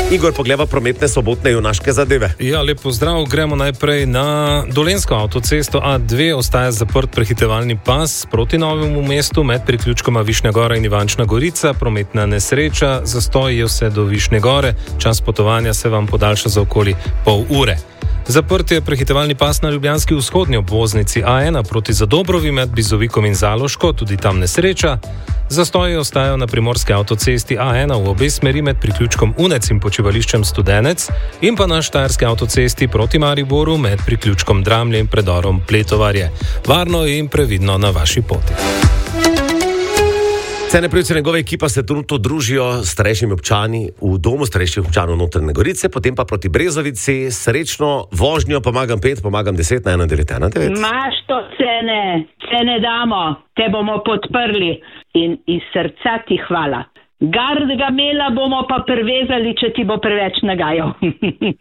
Igor, pogleda prometne sobotne junaške zadeve. Ja, lep pozdrav. Gremo najprej na Dolenjsko avtocesto A2. Ostaja zaprt prehitevalni pas proti Novemu mestu med priključkoma Višnja Gora in Ivančna Gorica. Prometna nesreča, zastoj je vse do Višnje Gore. Čas potovanja se vam podaljša za okoli pol ure. Zaprt je prehitevalni pas na ljubljanski vzhodni obvoznici A1 proti Zadobrovi med Bizovikom in Zaloško, tudi tam nesreča. Zastoji ostajajo na primorski avtocesti A1 v obe smeri med priključkom Unec in počivališčem Studenec in pa na štajerski avtocesti proti Mariboru med priključkom Dramlje in predorom Pletovarje. Varno in previdno na vaši poti. Cene Privce njegove ekipa se trenutno družijo s starejšimi občani v domu starejših občanov Notranje Gorice, potem pa proti Brezovici. Srečno vožnjo, pomagam 5, pomagam 10 na 1,9. Imaš to cene damo, te bomo podprli in iz srca ti hvala. Gardega mela bomo pa privezali, če ti bo preveč nagajal.